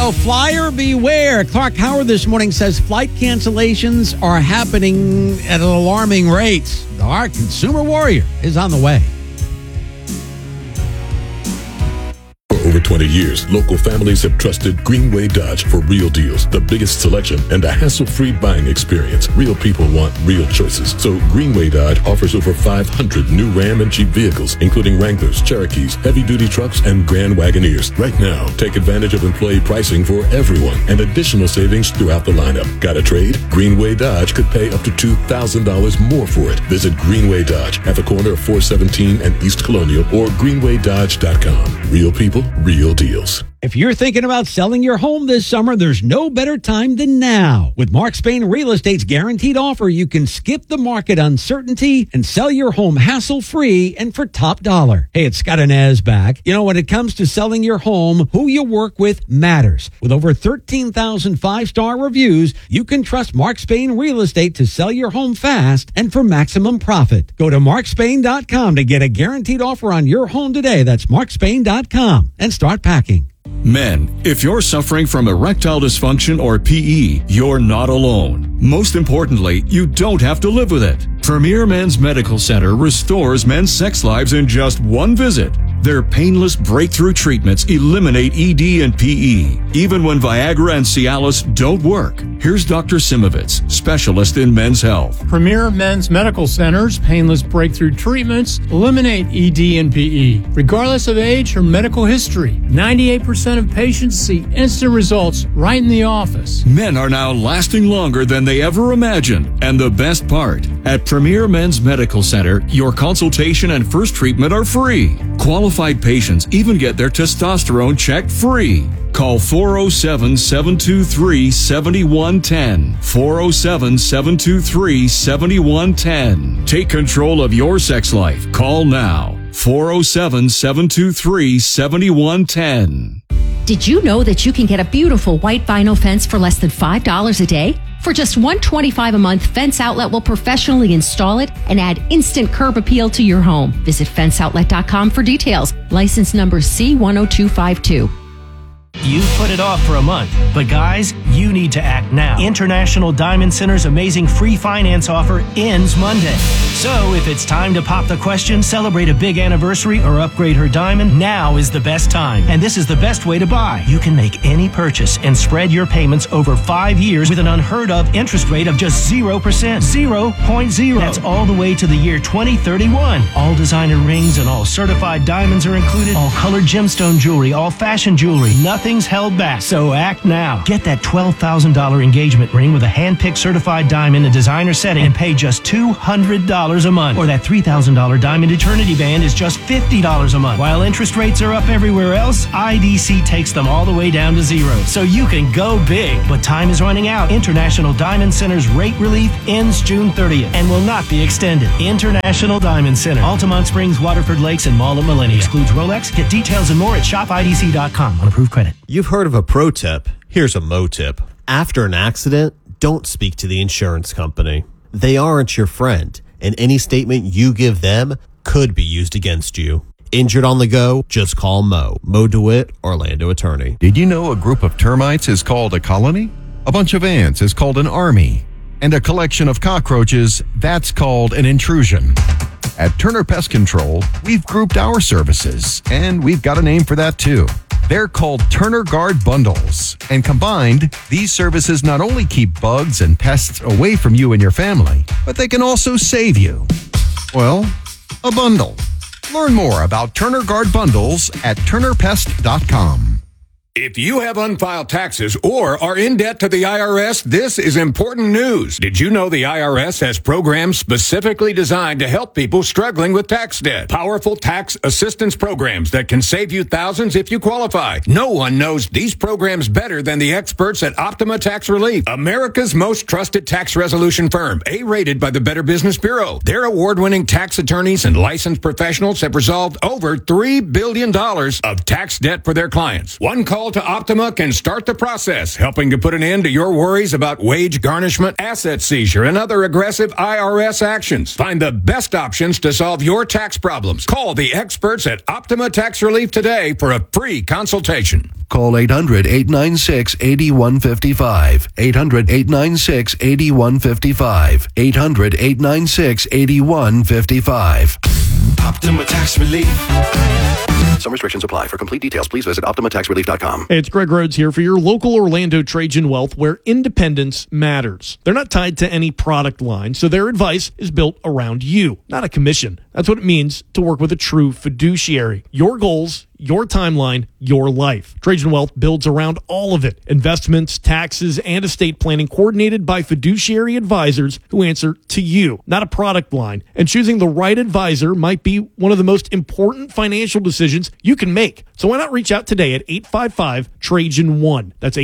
So flyer beware. Clark Howard this morning says flight cancellations are happening at alarming rates. Our consumer warrior is on the way. For over 20 years, local families have trusted Greenway Dodge for real deals, the biggest selection, and a hassle-free buying experience. Real people want real choices. So Greenway Dodge offers over 500 new Ram and Jeep vehicles, including Wranglers, Cherokees, heavy-duty trucks, and Grand Wagoneers. Right now, take advantage of employee pricing for everyone and additional savings throughout the lineup. Got a trade? Greenway Dodge could pay up to $2,000 more for it. Visit Greenway Dodge at the corner of 417 and East Colonial or greenwaydodge.com. Real people, real deals. If you're thinking about selling your home this summer, there's no better time than now. With Mark Spain Real Estate's guaranteed offer, you can skip the market uncertainty and sell your home hassle-free and for top dollar. Hey, it's Scott Inez back. You know, when it comes to selling your home, who you work with matters. With over 13,000 five-star reviews, you can trust Mark Spain Real Estate to sell your home fast and for maximum profit. Go to markspain.com to get a guaranteed offer on your home today. That's markspain.com and start packing. Men, if you're suffering from erectile dysfunction or PE, you're not alone. Most importantly, you don't have to live with it. Premier Men's Medical Center restores men's sex lives in just one visit. Their painless breakthrough treatments eliminate ED and PE, even when Viagra and Cialis don't work. Here's Dr. Simovitz, specialist in men's health. Premier Men's Medical Center's painless breakthrough treatments eliminate ED and PE, regardless of age or medical history. 98% of patients see instant results right in the office. Men are now lasting longer than they ever imagined. And the best part, at Premier Men's Medical Center, your consultation and first treatment are free. Qualified patients even get their testosterone checked free. Call 407-723-7110. 407-723-7110. Take control of your sex life. Call now. 407-723-7110. Did you know that you can get a beautiful white vinyl fence for less than $5 a day? For just $125 a month, Fence Outlet will professionally install it and add instant curb appeal to your home. Visit fenceoutlet.com for details. License number C10252. You've put it off for a month, but guys, you need to act now. International Diamond Center's amazing free finance offer ends Monday. So if it's time to pop the question, celebrate a big anniversary, or upgrade her diamond, now is the best time. And this is the best way to buy. You can make any purchase and spread your payments over 5 years with an unheard of interest rate of just 0%. 0.0. That's all the way to the year 2031. All designer rings and all certified diamonds are included. All colored gemstone jewelry, all fashion jewelry. Nothing's held back. So act now. Get that $12,000 engagement ring with a hand-picked certified diamond in designer setting and pay just $200 a month. Or that $3,000 diamond eternity band is just $50 a month. While interest rates are up everywhere else, IDC takes them all the way down to zero. So you can go big. But time is running out. International Diamond Center's rate relief ends June 30th and will not be extended. International Diamond Center. Altamont Springs, Waterford Lakes, and Mall at Millennium. Excludes Rolex. Get details and more at shopidc.com on approved credit. You've heard of a pro tip. Here's a mo tip. After an accident, don't speak to the insurance company. They aren't your friend, and any statement you give them could be used against you. Injured on the go? Just call Mo. Mo DeWitt, Orlando attorney. Did you know a group of termites is called a colony? A bunch of ants is called an army. And a collection of cockroaches, that's called an intrusion. At Turner Pest Control, we've grouped our services, and we've got a name for that too. They're called Turner Guard Bundles. And combined, these services not only keep bugs and pests away from you and your family, but they can also save you. Well, a bundle. Learn more about Turner Guard Bundles at turnerpest.com. If you have unfiled taxes or are in debt to the IRS, this is important news. Did you know the IRS has programs specifically designed to help people struggling with tax debt? Powerful tax assistance programs that can save you thousands if you qualify. No one knows these programs better than the experts at Optima Tax Relief, America's most trusted tax resolution firm, A-rated by the Better Business Bureau. Their award-winning tax attorneys and licensed professionals have resolved over $3 billion of tax debt for their clients. One call call to Optima can start the process, helping to put an end to your worries about wage garnishment, asset seizure, and other aggressive IRS actions. Find the best options to solve your tax problems. Call the experts at Optima Tax Relief today for a free consultation. Call 800-896-8155. 800-896-8155. 800-896-8155. Optima Tax Relief. Some restrictions apply. For complete details, please visit OptimaTaxRelief.com. Hey, it's Greg Rhodes here for your local Orlando Trajan Wealth, where independence matters. They're not tied to any product line, so their advice is built around you, not a commission. That's what it means to work with a true fiduciary. Your goals, your timeline, your life. Trajan Wealth builds around all of it. Investments, taxes, and estate planning coordinated by fiduciary advisors who answer to you, not a product line. And choosing the right advisor might be one of the most important financial decisions you can make. So why not reach out today at 855-TRAJAN-1. That's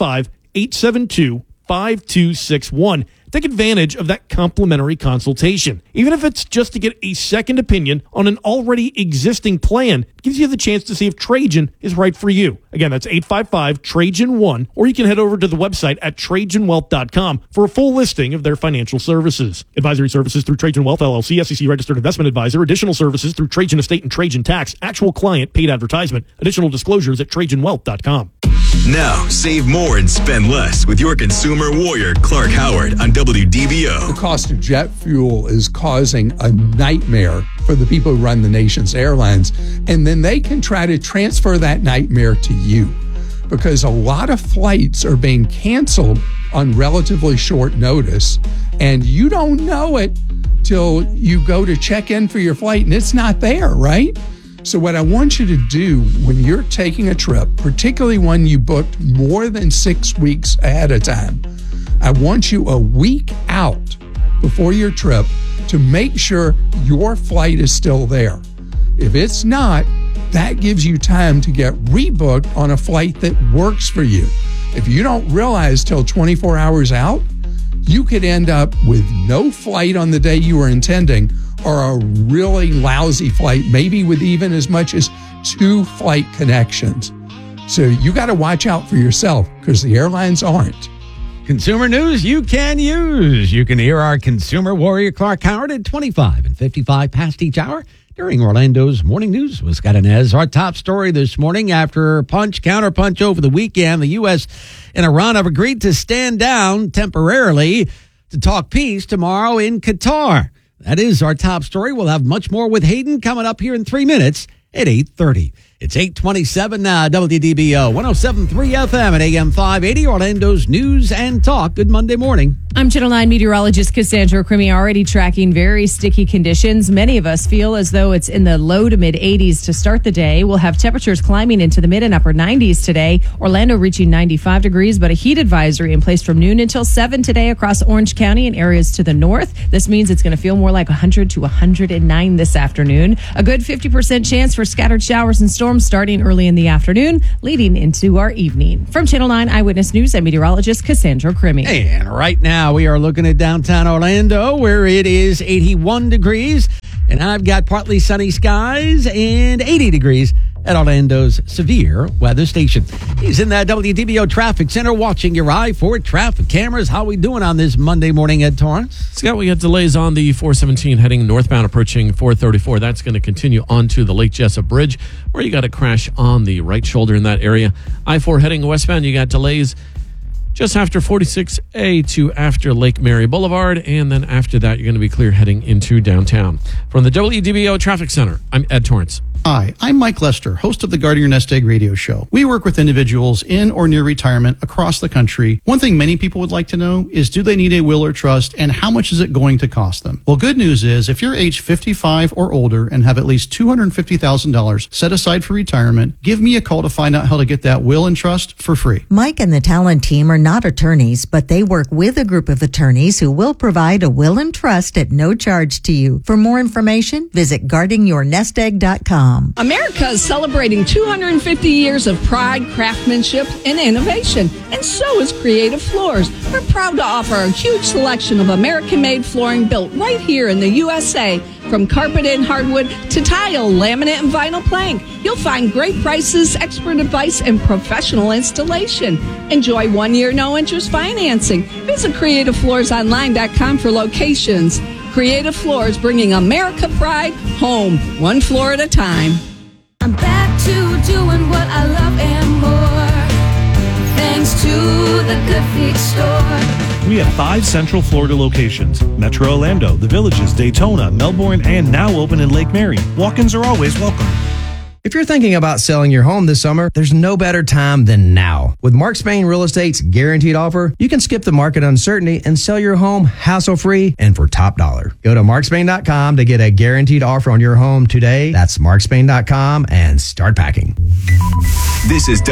855-872-5261. Take advantage of that complimentary consultation. Even if it's just to get a second opinion on an already existing plan, it gives you the chance to see if Trajan is right for you. Again, that's 855-TRAJAN-1, or you can head over to the website at TrajanWealth.com for a full listing of their financial services. Advisory services through Trajan Wealth, LLC, SEC registered investment advisor. Additional services through Trajan Estate and Trajan Tax. Actual client paid advertisement. Additional disclosures at TrajanWealth.com. Now, save more and spend less with your consumer warrior, Clark Howard, on WDBO. The cost of jet fuel is causing a nightmare for the people who run the nation's airlines. And then they can try to transfer that nightmare to you, because a lot of flights are being canceled on relatively short notice. And you don't know it till you go to check in for your flight and it's not there, right? So what I want you to do when you're taking a trip, particularly one you booked more than 6 weeks ahead of time, I want you a week out before your trip to make sure your flight is still there. If it's not, that gives you time to get rebooked on a flight that works for you. If you don't realize till 24 hours out, you could end up with no flight on the day you were intending, or a really lousy flight, maybe with even as much as 2 flight connections. So you got to watch out for yourself, because the airlines aren't. Consumer news you can use. You can hear our consumer warrior Clark Howard at 25 and 55 past each hour during Orlando's Morning News with Scott Inez. Our top story this morning: after punch, counterpunch over the weekend, the U.S. and Iran have agreed to stand down temporarily to talk peace tomorrow in Qatar. That is our top story. We'll have much more with Hayden coming up here in 3 minutes at 8:30. It's 8:27 now, WDBO 107.3 FM and AM 580, Orlando's News and Talk. Good Monday morning. I'm Channel 9 meteorologist Cassandra Crimi, already tracking very sticky conditions. Many of us feel as though it's in the low to mid 80s to start the day. We'll have temperatures climbing into the mid and upper 90s today. Orlando reaching 95 degrees, but a heat advisory in place from noon until 7 today across Orange County and areas to the north. This means it's going to feel more like 100 to 109 this afternoon. A good 50% chance for scattered showers and storms starting early in the afternoon, leading into our evening. From Channel 9 Eyewitness News, I'm meteorologist Cassandra Crimi. And right now we are looking at downtown Orlando, where it is 81 degrees, and I've got partly sunny skies and 80 degrees at Orlando's severe weather station. He's in the WDBO Traffic Center watching your I-4 traffic cameras. How we doing on this Monday morning, Ed Torrance? Scott, we got delays on the 417 heading northbound approaching 434. That's going to continue onto the Lake Jessup Bridge, where you got a crash on the right shoulder in that area. I-4 heading westbound, you got delays just after 46A to after Lake Mary Boulevard, and then after that, you're going to be clear heading into downtown. From the WDBO Traffic Center, I'm Ed Torrance. Hi, I'm Mike Lester, host of the Guarding Your Nest Egg radio show. We work with individuals in or near retirement across the country. One thing many people would like to know is, do they need a will or trust, and how much is it going to cost them? Well, good news is, if you're age 55 or older and have at least $250,000 set aside for retirement, give me a call to find out how to get that will and trust for free. Mike and the Talent team are not attorneys, but they work with a group of attorneys who will provide a will and trust at no charge to you. For more information, visit guardingyournestegg.com. America is celebrating 250 years of pride, craftsmanship, and innovation, and so is Creative Floors. We're proud to offer a huge selection of American-made flooring built right here in the USA From carpet and hardwood to tile, laminate, and vinyl plank, you'll find great prices, expert advice, and professional installation. Enjoy 1 year no-interest financing. Visit CreativeFloorsOnline.com for locations. Creative Floors, bringing America pride home, one floor at a time. I'm back to doing what I love and more, thanks to the Good Feet store. We have 5 Central Florida locations: Metro Orlando, The Villages, Daytona, Melbourne, and now open in Lake Mary. Walk-ins are always welcome. If you're thinking about selling your home this summer, there's no better time than now. With Mark Spain Real Estate's guaranteed offer, you can skip the market uncertainty and sell your home hassle-free and for top dollar. Go to markspain.com to get a guaranteed offer on your home today. That's markspain.com and start packing. This is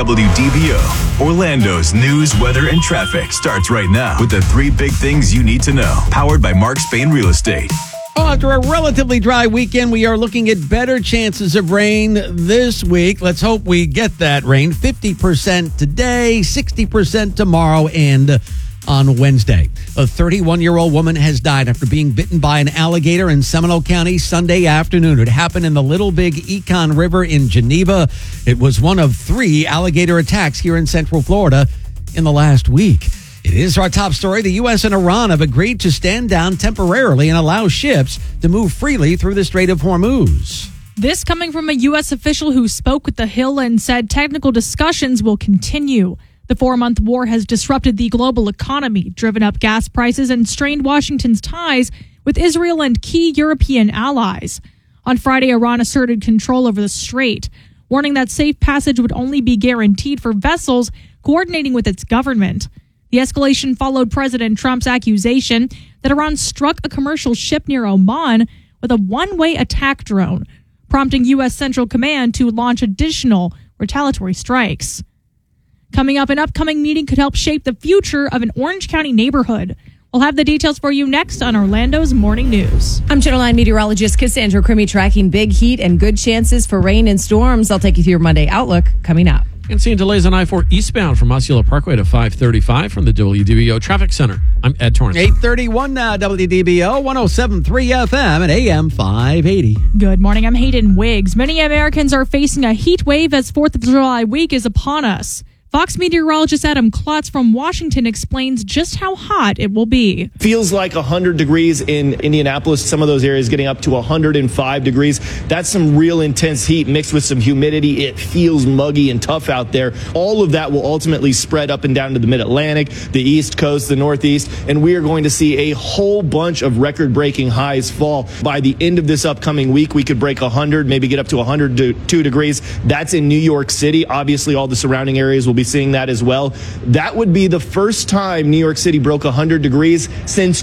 WDBO. Orlando's news, weather, and traffic starts right now with the 3 big things you need to know. Powered by Mark Spain Real Estate. Well, after a relatively dry weekend, we are looking at better chances of rain this week. Let's hope we get that rain. 50% today, 60% tomorrow, and on Wednesday. A 31-year-old woman has died after being bitten by an alligator in Seminole County Sunday afternoon. It happened in the Little Big Econ River in Geneva. It was one of 3 alligator attacks here in Central Florida in the last week. It is our top story. The U.S. and Iran have agreed to stand down temporarily and allow ships to move freely through the Strait of Hormuz. This coming from a U.S. official who spoke with The Hill and said technical discussions will continue. The 4-month war has disrupted the global economy, driven up gas prices, and strained Washington's ties with Israel and key European allies. On Friday, Iran asserted control over the strait, warning that safe passage would only be guaranteed for vessels coordinating with its government. The escalation followed President Trump's accusation that Iran struck a commercial ship near Oman with a one-way attack drone, prompting U.S. Central Command to launch additional retaliatory strikes. Coming up, an upcoming meeting could help shape the future of an Orange County neighborhood. We'll have the details for you next on Orlando's Morning News. I'm Channel 9 meteorologist Cassandra Crimmy, tracking big heat and good chances for rain and storms. I'll take you through your Monday outlook coming up. And seeing delays on I-4 eastbound from Osceola Parkway to 535 from the WDBO Traffic Center. I'm Ed Torrance. 8:31 now, WDBO 107.3 FM and AM 580. Good morning, I'm Hayden Wiggs. Many Americans are facing a heat wave as 4th of July week is upon us. Fox meteorologist Adam Klotz from Washington explains just how hot it will be. Feels like 100 degrees in Indianapolis. Some of those areas getting up to 105 degrees. That's some real intense heat mixed with some humidity. It feels muggy and tough out there. All of that will ultimately spread up and down to the mid-Atlantic, the East Coast, the Northeast, and we are going to see a whole bunch of record-breaking highs fall. By the end of this upcoming week, we could break 100, maybe get up to 102 degrees. That's in New York City. Obviously, all the surrounding areas will be seeing that as well. That would be the first time New York City broke 100 degrees since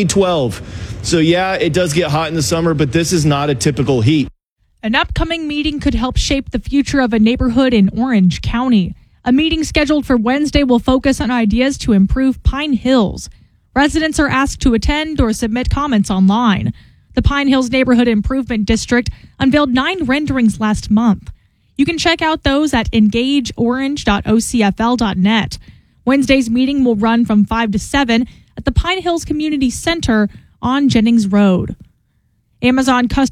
2012. So yeah, it does get hot in the summer, but this is not a typical heat. An upcoming meeting could help shape the future of a neighborhood in Orange County. A meeting scheduled for Wednesday will focus on ideas to improve Pine Hills. Residents are asked to attend or submit comments online. The Pine Hills Neighborhood Improvement District unveiled 9 renderings last month. You can check out those at engageorange.ocfl.net. Wednesday's meeting will run from 5 to 7 at the Pine Hills Community Center on Jennings Road. Amazon customers